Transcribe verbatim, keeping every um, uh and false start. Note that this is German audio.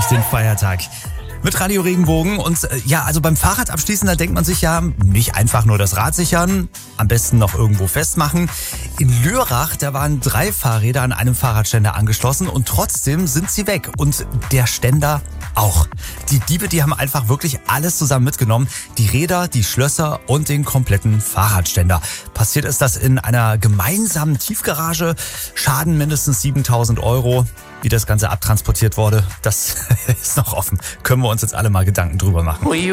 durch den Feiertag. Mit Radio Regenbogen und äh, ja, also beim Fahrrad abschließen, da denkt man sich ja, nicht einfach nur das Rad sichern, am besten noch irgendwo festmachen. In Lörrach, da waren drei Fahrräder an einem Fahrradständer angeschlossen und trotzdem sind sie weg und der Ständer auch. Die Diebe, die haben einfach wirklich alles zusammen mitgenommen. Die Räder, die Schlösser und den kompletten Fahrradständer. Passiert ist das in einer gemeinsamen Tiefgarage. Schaden mindestens siebentausend Euro. Wie das Ganze abtransportiert wurde, das ist noch offen. Können wir uns jetzt alle mal Gedanken drüber machen.